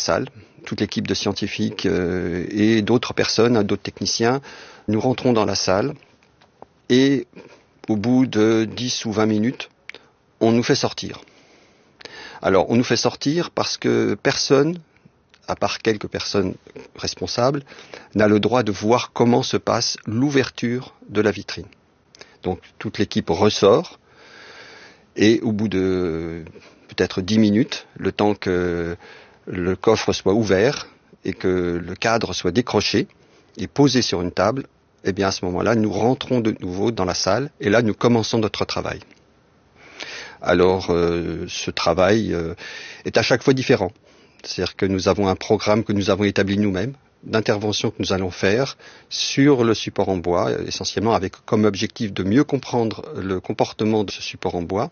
salle, toute l'équipe de scientifiques et d'autres personnes, d'autres techniciens. Nous rentrons dans la salle et au bout de 10 ou 20 minutes, on nous fait sortir. Alors, on nous fait sortir parce que personne, à part quelques personnes responsables, n'a le droit de voir comment se passe l'ouverture de la vitrine. Donc, toute l'équipe ressort et au bout de peut-être 10 minutes, le temps que le coffre soit ouvert et que le cadre soit décroché et posé sur une table, eh bien à ce moment-là, nous rentrons de nouveau dans la salle et là, nous commençons notre travail. Alors, ce travail est à chaque fois différent. C'est-à-dire que nous avons un programme que nous avons établi nous-mêmes, d'intervention que nous allons faire sur le support en bois, essentiellement avec comme objectif de mieux comprendre le comportement de ce support en bois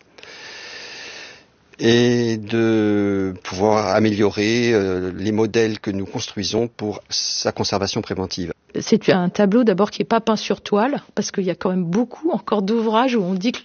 et de pouvoir améliorer les modèles que nous construisons pour sa conservation préventive. C'est un tableau d'abord qui n'est pas peint sur toile, parce qu'il y a quand même beaucoup encore d'ouvrages où on dit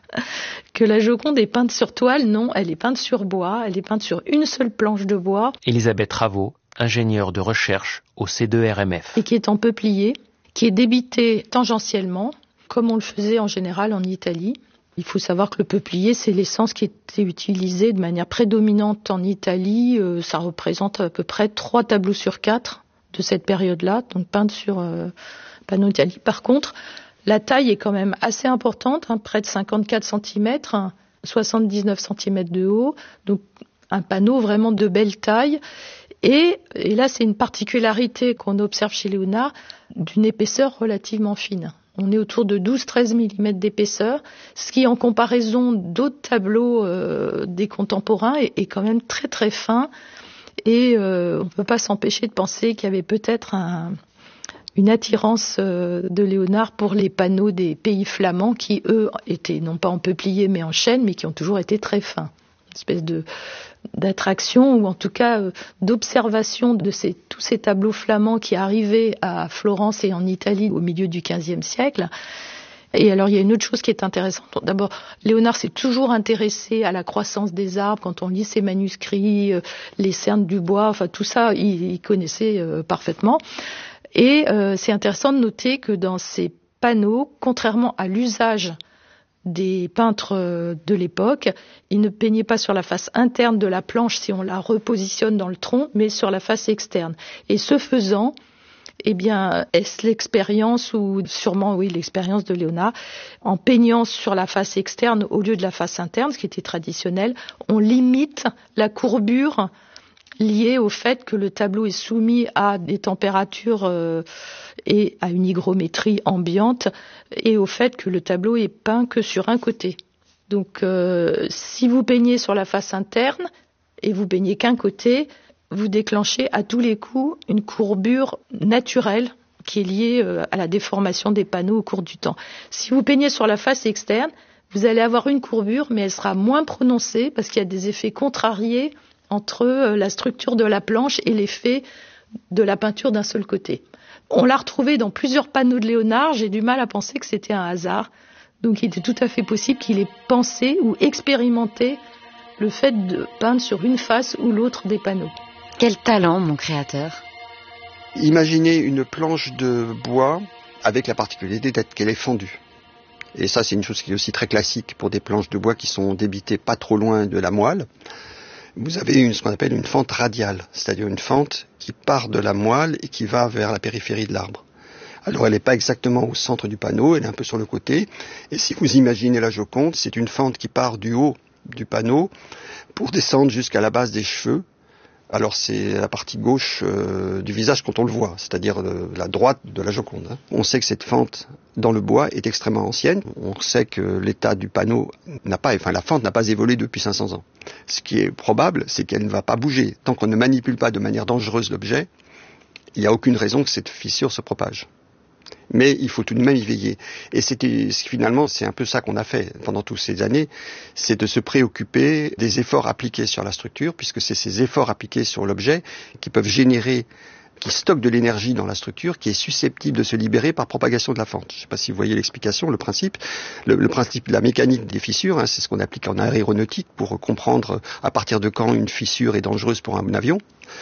que la Joconde est peinte sur toile. Non, elle est peinte sur bois, elle est peinte sur une seule planche de bois. Elisabeth Raveau, ingénieure de recherche au C2RMF. Et qui est en peuplier, qui est débité tangentiellement, comme on le faisait en général en Italie. Il faut savoir que le peuplier, c'est l'essence qui était utilisée de manière prédominante en Italie. Ça représente à peu près 3 tableaux sur 4 de cette période-là, donc peintes sur panneau Italie. Par contre, la taille est quand même assez importante, près de 54 cm, 79 cm de haut, donc un panneau vraiment de belle taille. Et là, c'est une particularité qu'on observe chez Léonard, d'une épaisseur relativement fine. On est autour de 12-13 mm d'épaisseur, ce qui, en comparaison d'autres tableaux des contemporains, est quand même très très fin. Et on ne peut pas s'empêcher de penser qu'il y avait peut-être une attirance de Léonard pour les panneaux des pays flamands qui, eux, étaient non pas en peuplier mais en chêne, mais qui ont toujours été très fins. Une espèce d'attraction ou en tout cas d'observation de tous ces tableaux flamands qui arrivaient à Florence et en Italie au milieu du XVe siècle. Et alors, il y a une autre chose qui est intéressante. D'abord, Léonard s'est toujours intéressé à la croissance des arbres. Quand on lit ses manuscrits, les cernes du bois, enfin tout ça, il connaissait parfaitement. Et c'est intéressant de noter que dans ces panneaux, contrairement à l'usage des peintres de l'époque, ils ne peignaient pas sur la face interne de la planche si on la repositionne dans le tronc, mais sur la face externe. Et ce faisant, eh bien, est-ce l'expérience ou sûrement oui l'expérience de Léonard, en peignant sur la face externe au lieu de la face interne, ce qui était traditionnel, on limite la courbure liée au fait que le tableau est soumis à des températures et à une hygrométrie ambiante et au fait que le tableau est peint que sur un côté. Donc si vous peignez sur la face interne et vous peignez qu'un côté, vous déclenchez à tous les coups une courbure naturelle qui est liée à la déformation des panneaux au cours du temps. Si vous peignez sur la face externe, vous allez avoir une courbure, mais elle sera moins prononcée parce qu'il y a des effets contrariés entre la structure de la planche et l'effet de la peinture d'un seul côté. On l'a retrouvé dans plusieurs panneaux de Léonard, j'ai du mal à penser que c'était un hasard. Donc il était tout à fait possible qu'il ait pensé ou expérimenté le fait de peindre sur une face ou l'autre des panneaux. Quel talent, mon créateur! Imaginez une planche de bois avec la particularité d'être qu'elle est fendue. Et ça, c'est une chose qui est aussi très classique pour des planches de bois qui sont débitées pas trop loin de la moelle. Vous avez ce qu'on appelle une fente radiale, c'est-à-dire une fente qui part de la moelle et qui va vers la périphérie de l'arbre. Alors elle n'est pas exactement au centre du panneau, elle est un peu sur le côté. Et si vous imaginez la Joconde, c'est une fente qui part du haut du panneau pour descendre jusqu'à la base des cheveux. Alors c'est la partie gauche du visage quand on le voit, c'est-à-dire la droite de la Joconde. On sait que cette fente dans le bois est extrêmement ancienne. On sait que l'état du panneau la fente n'a pas évolué depuis 500 ans. Ce qui est probable, c'est qu'elle ne va pas bouger. Tant qu'on ne manipule pas de manière dangereuse l'objet, il n'y a aucune raison que cette fissure se propage. Mais il faut tout de même y veiller. Et finalement, c'est un peu ça qu'on a fait pendant toutes ces années, c'est de se préoccuper des efforts appliqués sur la structure, puisque c'est ces efforts appliqués sur l'objet qui peuvent générer qui stocke de l'énergie dans la structure, qui est susceptible de se libérer par propagation de la fente. Je ne sais pas si vous voyez l'explication, le principe. Le principe de la mécanique des fissures, c'est ce qu'on applique en aéronautique pour comprendre à partir de quand une fissure est dangereuse pour un avion.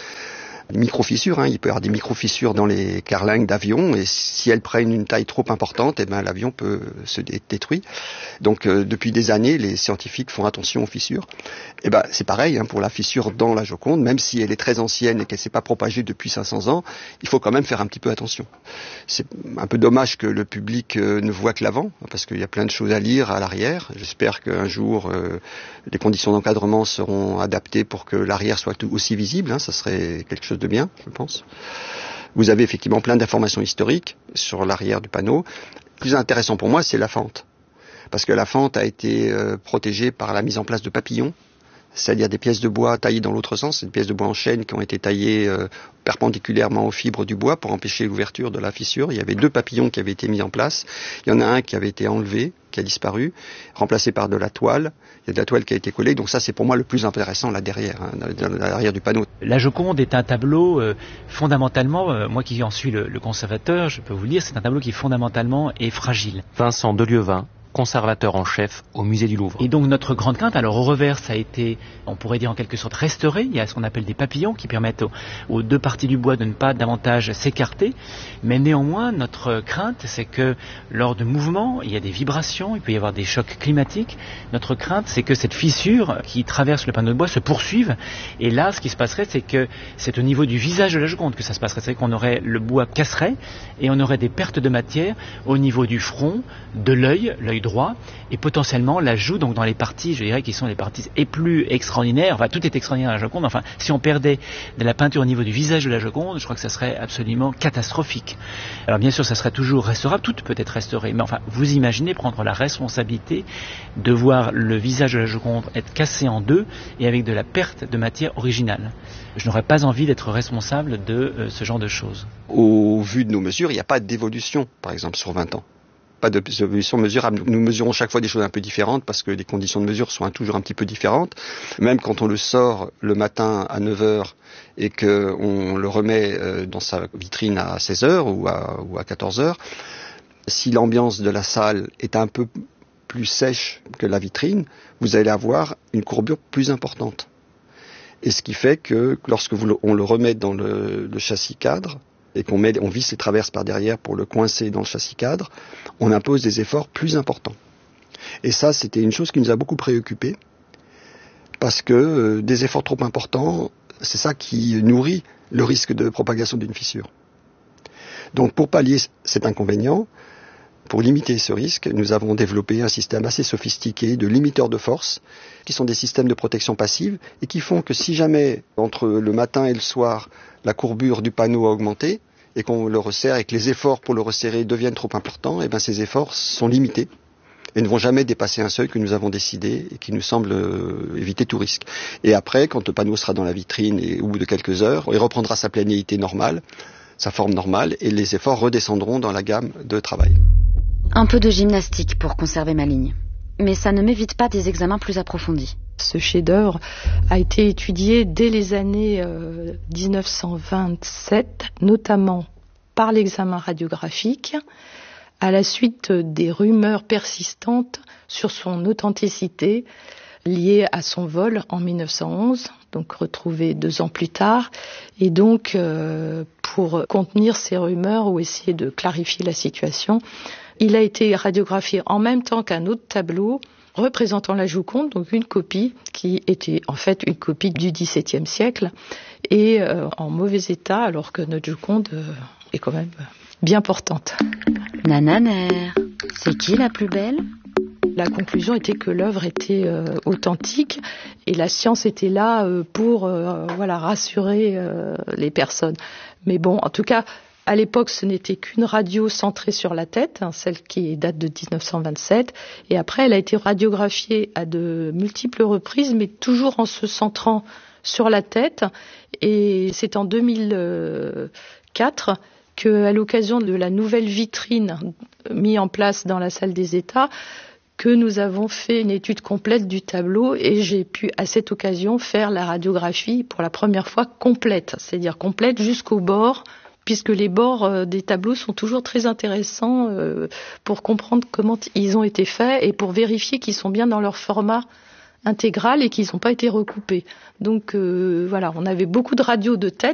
Les micro-fissures, il peut y avoir des micro-fissures dans les carlingues d'avion, et si elles prennent une taille trop importante, l'avion peut se détruire. Donc depuis des années, les scientifiques font attention aux fissures. C'est pareil pour la fissure dans la Joconde, même si elle est très ancienne et qu'elle ne s'est pas propagée depuis 500 ans, il faut quand même faire un petit peu attention. C'est un peu dommage que le public ne voit que l'avant, parce qu'il y a plein de choses à lire à l'arrière. J'espère qu'un jour, les conditions d'encadrement seront adaptées pour que l'arrière soit aussi visible. Ça serait quelque chose de bien, je pense. Vous avez effectivement plein d'informations historiques sur l'arrière du panneau. Le plus intéressant pour moi, c'est la fente. Parce que la fente a été protégée par la mise en place de papillons, c'est-à-dire des pièces de bois taillées dans l'autre sens, des pièces de bois en chêne qui ont été taillées perpendiculairement aux fibres du bois pour empêcher l'ouverture de la fissure. Il y avait 2 papillons qui avaient été mis en place. Il y en a un qui avait été enlevé, qui a disparu, remplacé par de la toile. Il y a de la toile qui a été collée. Donc ça, c'est pour moi le plus intéressant là derrière, à l'arrière du panneau. La Joconde est un tableau fondamentalement, moi qui en suis le conservateur, je peux vous le dire, c'est un tableau qui fondamentalement est fragile. Vincent Delieuvin, conservateur en chef au musée du Louvre. Et donc notre grande crainte, alors au revers ça a été, on pourrait dire en quelque sorte restauré, il y a ce qu'on appelle des papillons qui permettent aux 2 parties du bois de ne pas davantage s'écarter, mais néanmoins notre crainte c'est que lors de mouvements, il y a des vibrations, il peut y avoir des chocs climatiques, notre crainte c'est que cette fissure qui traverse le panneau de bois se poursuive, et là ce qui se passerait c'est que c'est au niveau du visage de la Joconde que ça se passerait, c'est qu'on aurait, le bois casserait et on aurait des pertes de matière au niveau du front, de l'œil droit, et potentiellement la joue, donc dans les parties, je dirais, qui sont les parties les plus extraordinaires, enfin tout est extraordinaire à la Joconde, enfin si on perdait de la peinture au niveau du visage de la Joconde, je crois que ça serait absolument catastrophique. Alors bien sûr ça serait toujours restaurable, tout peut être restauré, mais enfin vous imaginez prendre la responsabilité de voir le visage de la Joconde être cassé en 2 et avec de la perte de matière originale. Je n'aurais pas envie d'être responsable de ce genre de choses. Au vu de nos mesures, il n'y a pas d'évolution, par exemple, sur 20 ans. Pas d'évolution mesurable. Nous mesurons chaque fois des choses un peu différentes parce que les conditions de mesure sont toujours un petit peu différentes. Même quand on le sort le matin à 9h et qu'on le remet dans sa vitrine à 16h ou à 14h, si l'ambiance de la salle est un peu plus sèche que la vitrine, vous allez avoir une courbure plus importante. Et ce qui fait que lorsque on le remet dans le châssis cadre, et on visse les traverses par derrière pour le coincer dans le châssis cadre, on impose des efforts plus importants. Et ça, c'était une chose qui nous a beaucoup préoccupés, parce que des efforts trop importants, c'est ça qui nourrit le risque de propagation d'une fissure. Donc pour pallier cet inconvénient, pour limiter ce risque, nous avons développé un système assez sophistiqué de limiteurs de force, qui sont des systèmes de protection passive, et qui font que si jamais, entre le matin et le soir, la courbure du panneau a augmenté, et qu'on le resserre, et que les efforts pour le resserrer deviennent trop importants, et ces efforts sont limités, et ne vont jamais dépasser un seuil que nous avons décidé, et qui nous semble éviter tout risque. Et après, quand le panneau sera dans la vitrine, et au bout de quelques heures, il reprendra sa planéité normale, sa forme normale, et les efforts redescendront dans la gamme de travail. Un peu de gymnastique pour conserver ma ligne. Mais ça ne m'évite pas des examens plus approfondis. Ce chef-d'œuvre a été étudié dès les années 1927, notamment par l'examen radiographique, à la suite des rumeurs persistantes sur son authenticité liées à son vol en 1911, donc retrouvé 2 ans plus tard. Et donc, pour contenir ces rumeurs ou essayer de clarifier la situation, il a été radiographié en même temps qu'un autre tableau représentant la Joconde, donc une copie qui était en fait une copie du XVIIe siècle et en mauvais état, alors que notre Joconde est quand même bien portante. Nananer, c'est qui la plus belle ? La conclusion était que l'œuvre était authentique et la science était là pour rassurer les personnes. Mais bon, en tout cas, à l'époque, ce n'était qu'une radio centrée sur la tête, celle qui date de 1927. Et après, elle a été radiographiée à de multiples reprises, mais toujours en se centrant sur la tête. Et c'est en 2004 qu'à l'occasion de la nouvelle vitrine mise en place dans la salle des États, que nous avons fait une étude complète du tableau et j'ai pu à cette occasion faire la radiographie pour la première fois complète, c'est-à-dire complète jusqu'au bord, puisque les bords des tableaux sont toujours très intéressants pour comprendre comment ils ont été faits et pour vérifier qu'ils sont bien dans leur format intégral et qu'ils n'ont pas été recoupés. Donc voilà, on avait beaucoup de radios de tête.